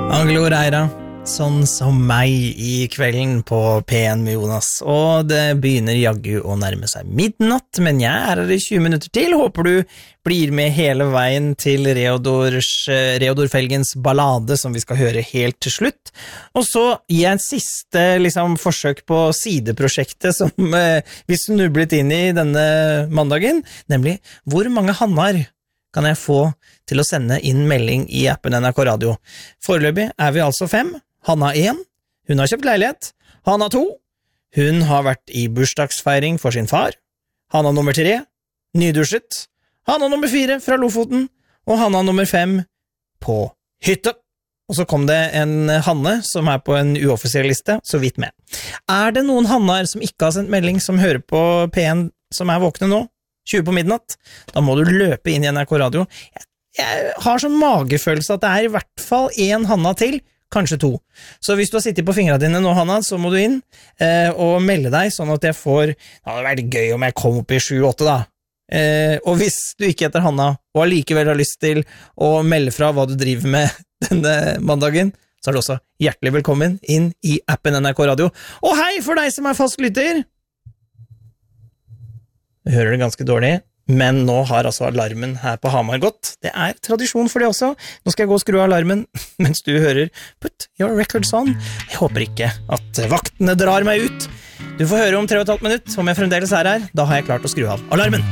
Angelo Reira, sånn som meg I kvelden på P1 med Jonas, og det begynner jaggu å nærme seg midnatt, men jeg her I 20 minutter til. Håper du blir med hele veien til Reodor Felgens ballade, som vi skal høre helt til slutt. Og så gir jeg en siste forsøk på sideprosjektet som vi snublet inn I denne mandagen, nemlig hvor mange hannar kan jeg få til å sende inn melding I appen NRK Radio. Foreløpig vi altså 5. Hanna 1, hun har kjøpt leilighet. Hanna 2, hun har vært I bursdagsfeiring for sin far. Hanna nummer 3, nydusjet. Hanna nummer 4 fra Lofoten. Og Hanna nummer 5 på hytte. Og så kom det en Hanne som på en uoffisiell liste, så vidt med. Det noen Hannar som ikke har sendt melding, som hører på P1, som våkne nå? 20 på midnatt, da må du løpe inn I NRK Radio. Jeg har sånn magefølelse at det I hvert fall en Hanna til, kanskje 2. Så hvis du har sittet på fingrene dine nå, Hanna, så må du inn og melde deg, sånn at jeg får, det hadde vært gøy om jeg kom opp I 7-8 da. Og hvis du ikke heter Hanna, og allikevel har lyst til å melde fra hva du driver med denne mandagen, så du også hjertelig velkommen inn I appen NRK Radio. Og hei for deg som fast lytter! Du hører det ganske dårlig, men nå har altså alarmen her på Hamar gått. Det tradisjon for det også. Nå skal jeg gå og skru av alarmen, mens du hører Put your records on. Jeg håper ikke at vaktene drar meg ut. Du får høre om 3,5 minutter, om jeg fremdeles her. Da har jeg klart å skru av alarmen.